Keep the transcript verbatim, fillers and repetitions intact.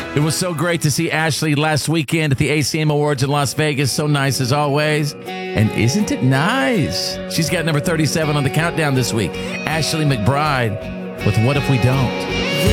It was so great to see Ashley last weekend at the A C M Awards in Las Vegas. So nice as always. And isn't it nice? She's got number thirty-seven on the countdown this week. Ashley McBryde with What If We Don't?